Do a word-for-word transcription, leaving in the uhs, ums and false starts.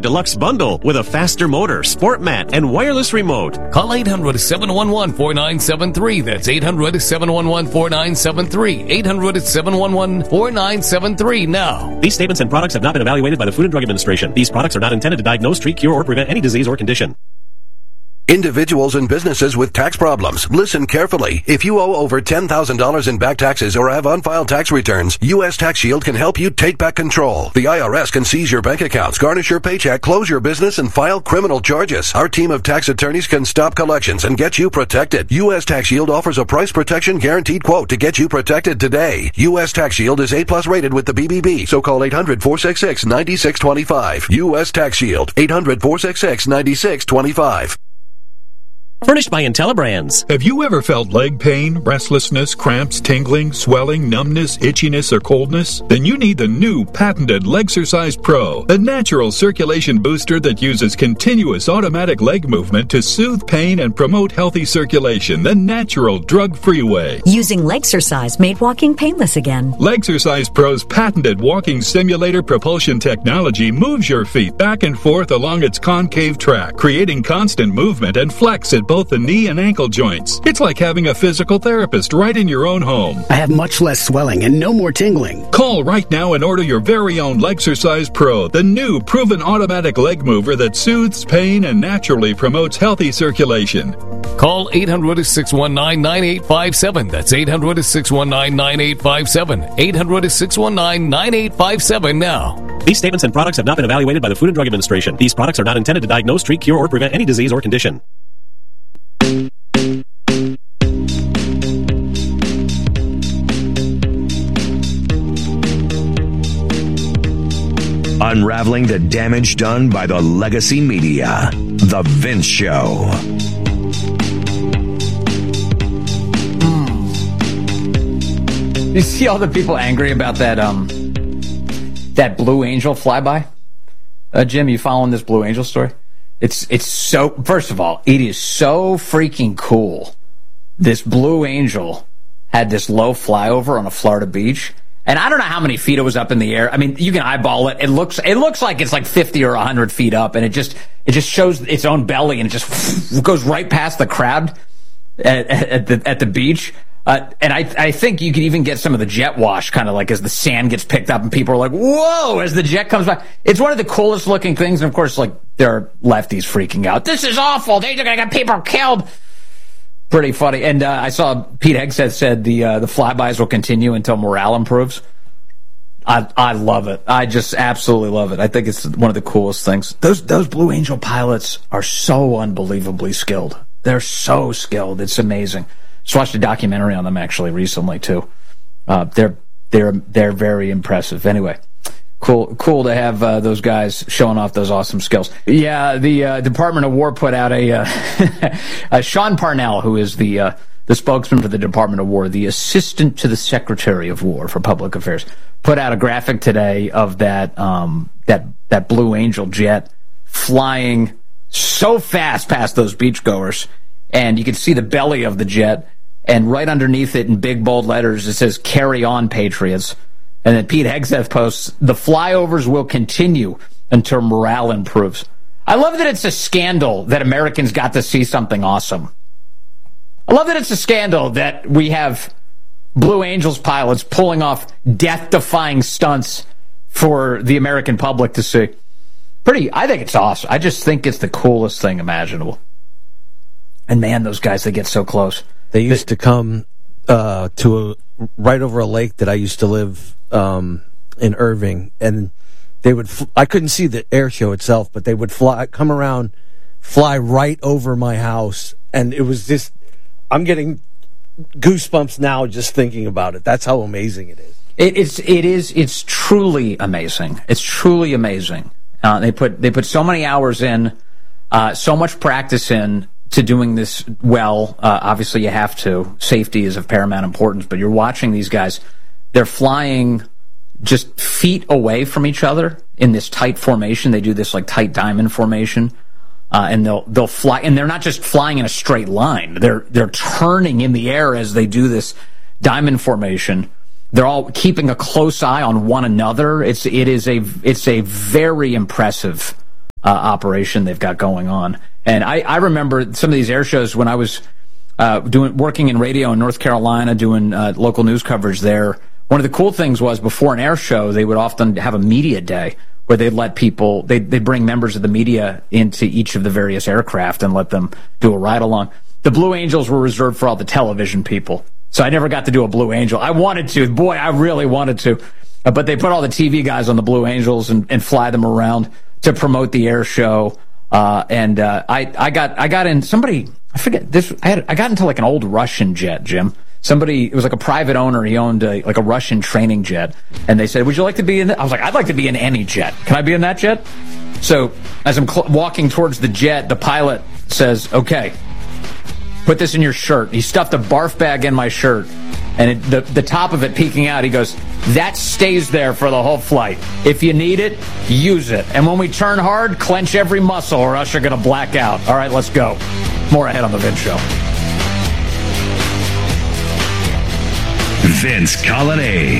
Deluxe bundle with a faster motor, sport mat, and wireless remote. Call eight hundred, seven one one, four nine seven three. That's eight hundred, seven one one, four nine seven three. eight hundred, seven one one, four nine seven three now. These statements and products have not been evaluated by the Food and Drug Administration. These products are not intended to diagnose, treat, cure, or prevent any disease or condition. Individuals and businesses with tax problems, listen carefully. If you owe over ten thousand dollars in back taxes or have unfiled tax returns, U S Tax Shield can help you take back control. The I R S can seize your bank accounts, garnish your paycheck, close your business, and file criminal charges. Our team of tax attorneys can stop collections and get you protected. U S Tax Shield offers a price protection guaranteed quote to get you protected today. U S Tax Shield is A plus rated with the B B B, so call eight hundred, four six six, nine six two five. U S Tax Shield, eight hundred, four six six, nine six two five. Furnished by IntelliBrands. Have you ever felt leg pain, restlessness, cramps, tingling, swelling, numbness, itchiness, or coldness? Then you need the new patented Legsercise Pro, a natural circulation booster that uses continuous automatic leg movement to soothe pain and promote healthy circulation the natural, drug-free way. Using Legsercise made walking painless again. Legsercise Pro's patented walking simulator propulsion technology moves your feet back and forth along its concave track, creating constant movement and flex at both the knee and ankle joints. It's like having a physical therapist right in your own home. I have much less swelling and no more tingling. Call right now and order your very own Legsercise Pro, the new proven automatic leg mover that soothes pain and naturally promotes healthy circulation. Call eight hundred, six one nine, nine eight five seven. That's eight hundred, six one nine, nine eight five seven. eight hundred, six one nine, nine eight five seven now. These statements and products have not been evaluated by the Food and Drug Administration. These products are not intended to diagnose, treat, cure, or prevent any disease or condition. Unraveling the damage done by the legacy media. The Vince Show. You see all the people angry about that um that Blue Angel flyby? Uh, Jim, you following this Blue Angel story? It's it's so, first of all, it is so freaking cool. This Blue Angel had this low flyover on a Florida beach, and I don't know how many feet it was up in the air. I mean, you can eyeball it. It looks it looks like it's like fifty or one hundred feet up, and it just it just shows its own belly, and it just goes right past the crowd at, at the at the beach. Uh, and I, I think you could even get some of the jet wash, kind of like as the sand gets picked up and people are like, whoa, as the jet comes by. It's one of the coolest looking things. And of course, like, there are lefties freaking out. This is awful. They're going to get people killed. Pretty funny. And uh, I saw Pete Hegseth said the uh, the flybys will continue until morale improves. I I love it. I just absolutely love it. I think it's one of the coolest things. Those those Blue Angel pilots are so unbelievably skilled. They're so skilled. It's amazing. Just watched a documentary on them actually recently too. Uh, they're they're they're very impressive. Anyway, cool cool to have uh, those guys showing off those awesome skills. Yeah, the uh, Department of War put out a uh, uh, Sean Parnell, who is the uh, the spokesman for the Department of War, the assistant to the Secretary of War for Public Affairs, put out a graphic today of that um, that that Blue Angel jet flying so fast past those beachgoers. And you can see the belly of the jet, and right underneath it in big bold letters, it says, "Carry on, Patriots." And then Pete Hegseth posts, "The flyovers will continue until morale improves." I love that it's a scandal that Americans got to see something awesome. I love that it's a scandal that we have Blue Angels pilots pulling off death-defying stunts for the American public to see. Pretty, I think it's awesome. I just think it's the coolest thing imaginable. And man, those guys, they get so close. They used to come uh, to a, right over a lake that I used to live um, in Irving, and they would. Fl- I couldn't see the air show itself, but they would fly, come around, fly right over my house, and it was just. I'm getting goosebumps now just thinking about it. That's how amazing it is. It, it's it is it's truly amazing. It's truly amazing. Uh, they put they put so many hours in, uh, so much practice in. To doing this well. Uh, obviously you have to. Safety is of paramount importance, but you're watching these guys. They're flying just feet away from each other in this tight formation. They do this like tight diamond formation, uh, and they'll they'll fly. And they're not just flying in a straight line. They're they're turning in the air as they do this diamond formation. They're all keeping a close eye on one another. It's it is a it's a very impressive uh, operation they've got going on. And I, I remember some of these air shows when I was uh, doing working in radio in North Carolina, doing uh, local news coverage there. One of the cool things was before an air show, they would often have a media day where they'd let people, they'd, they'd bring members of the media into each of the various aircraft and let them do a ride-along. The Blue Angels were reserved for all the television people. So I never got to do a Blue Angel. I wanted to. Boy, I really wanted to. Uh, but they put all the T V guys on the Blue Angels and, and fly them around to promote the air show. Uh, and uh, I, I got I got in, somebody, I forget, this. I, had, I got into like an old Russian jet, Jim. Somebody, it was like a private owner. He owned a, like a Russian training jet. And they said, would you like to be in that? I was like, I'd like to be in any jet. Can I be in that jet? So as I'm cl- walking towards the jet, the pilot says, okay, put this in your shirt. He stuffed a barf bag in my shirt, and it, the, the top of it peeking out, he goes, that stays there for the whole flight. If you need it, use it. And when we turn hard, clench every muscle or else you're going to black out. All right, let's go. More ahead on The Vince Show. Vince Colonnese.